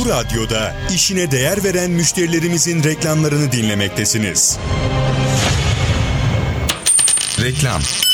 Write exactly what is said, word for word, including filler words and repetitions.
Bu radyoda işine değer veren müşterilerimizin reklamlarını dinlemektesiniz. Reklam.